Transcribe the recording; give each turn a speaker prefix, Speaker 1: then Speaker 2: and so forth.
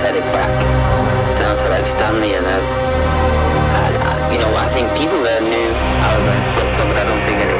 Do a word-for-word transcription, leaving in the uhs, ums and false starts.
Speaker 1: set it back down to like Stanley and uh, I, I, you know, I think people there knew I was like flipped up, but I don't think anyone